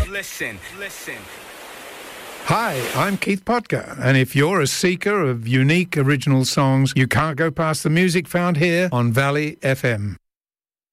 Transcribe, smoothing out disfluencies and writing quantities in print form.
Listen. Hi, I'm Keith Potker, and if you're a seeker of unique original songs, you can't go past the music found here on Valley FM.